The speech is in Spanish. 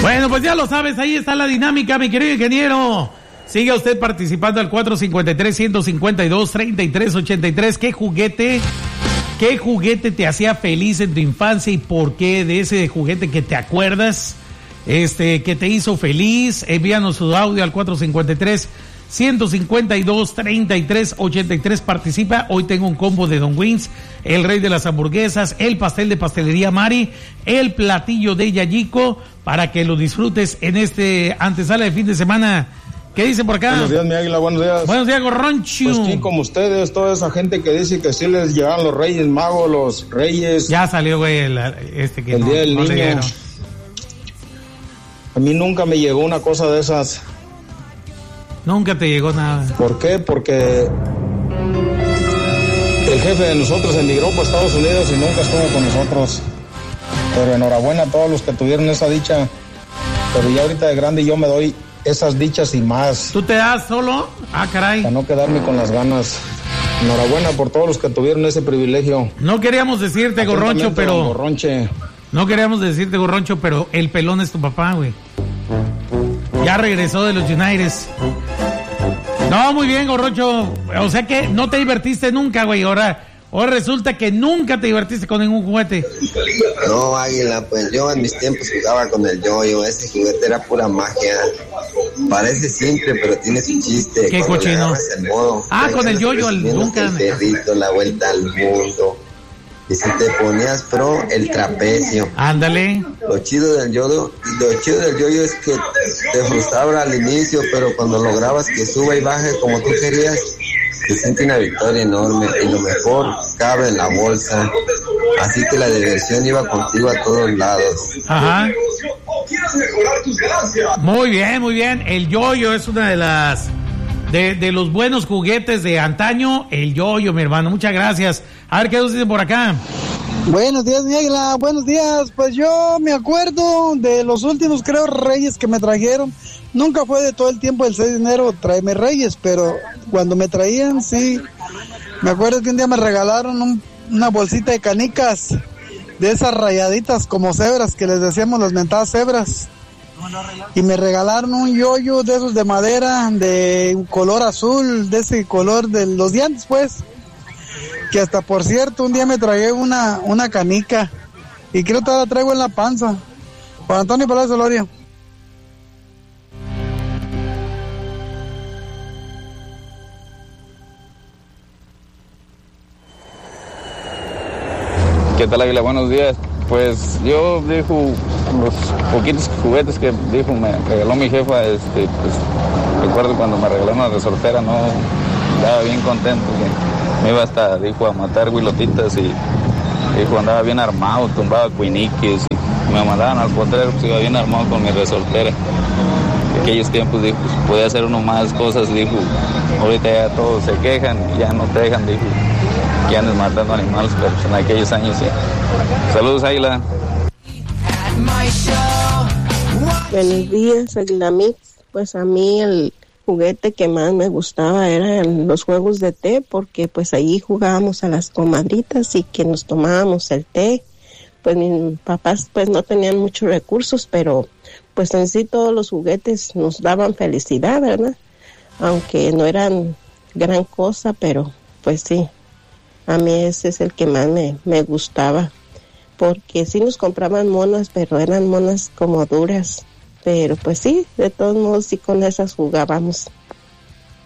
Bueno, pues ya lo sabes, ahí está la dinámica, mi querido ingeniero. Siga usted participando al 453-152-3383. ¿Qué juguete te hacía feliz en tu infancia y por qué? De ese juguete que te acuerdas, que te hizo feliz, envíanos su audio al 453-152-3383. Participa. Hoy tengo un combo de Don Wings, el rey de las hamburguesas, el pastel de Pastelería Mari, el platillo de Yayico, para que lo disfrutes en antesala de fin de semana. ¿Qué dice por acá? Buenos días, mi águila, buenos días. Buenos días, Gorroncho. Pues quién como ustedes, toda esa gente que dice que sí les llegan los Reyes Magos, los Reyes. Ya salió, güey, el día del niño. A mí nunca me llegó una cosa de esas. Nunca te llegó nada. ¿Por qué? Porque el jefe de nosotros emigró para Estados Unidos y nunca estuvo con nosotros. Pero enhorabuena a todos los que tuvieron esa dicha. Pero ya ahorita de grande yo me doy esas dichas y más. ¿Tú te das solo? Ah, caray. Para no quedarme con las ganas. Enhorabuena por todos los que tuvieron ese privilegio. No queríamos decirte, Gorroncho, pero... Gorronche. No queríamos decirte, Gorroncho, pero el pelón es tu papá, güey. Ya regresó de los United. No, muy bien, Gorroncho. O sea que no te divertiste nunca, güey. Ahora resulta que nunca te divertiste con ningún juguete. No, Águila, pues yo en mis tiempos jugaba con el yoyo. Ese juguete era pura magia. Parece simple, pero tiene su chiste. Qué cochino. Con el yoyo, nunca. El perrito, la vuelta al mundo. Y si te ponías pro, el trapecio. Ándale. Lo chido del yoyo es que te frustraba al inicio, pero cuando lograbas que suba y baje como tú querías, se siente una victoria enorme y lo mejor cabe en la bolsa. Así que la diversión iba contigo a todos lados. Ajá. Muy bien, muy bien. El yoyo es una de las de los buenos juguetes de antaño. El yoyo, mi hermano. Muchas gracias. A ver qué nos dicen por acá. Buenos días, mi águila. Buenos días. Pues yo me acuerdo de los últimos, creo, Reyes que me trajeron. Nunca fue de todo el tiempo del 6 de enero tráeme Reyes, pero cuando me traían, sí. Me acuerdo que un día me regalaron una bolsita de canicas, de esas rayaditas como cebras, que les decíamos las mentadas cebras. Y me regalaron un yoyo de esos de madera, de color azul, de ese color de los dientes, pues. Que hasta, por cierto, un día me tragué una canica. Y creo que la traigo en la panza. Juan Antonio Palacio Loria. ¿Qué tal, Águila? Buenos días. Pues yo dijo los poquitos juguetes que dijo me regaló mi jefa, pues recuerdo cuando me regaló una resortera, no estaba bien contento, que me iba hasta, dijo, a matar huilotitas y dijo, andaba bien armado, tumbaba cuiniques y me mandaban al potrero, pues iba bien armado con mi resortera. En aquellos tiempos, dijo, pues podía hacer uno más cosas, dijo, ahorita ya todos se quejan y ya no te dejan, dijo, que andes matando animales, pero pues en aquellos años sí. Saludos, Águila. Buenos días, Águila Mix. Pues a mí el juguete que más me gustaba eran los juegos de té, porque pues ahí jugábamos a las comadritas y que nos tomábamos el té. Pues mis papás pues no tenían muchos recursos, pero pues en sí todos los juguetes nos daban felicidad, ¿verdad? Aunque no eran gran cosa, pero pues sí. A mí ese es el que más me gustaba, porque sí nos compraban monas, pero eran monas como duras, pero pues sí, de todos modos sí con esas jugábamos.